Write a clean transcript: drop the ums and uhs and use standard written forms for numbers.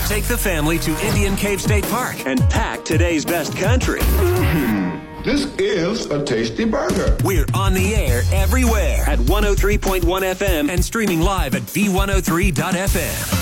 Take the family to Indian Cave State Park and pack today's best country. This is a tasty burger. We're on the air everywhere at 103.1 FM and streaming live at V103.fm.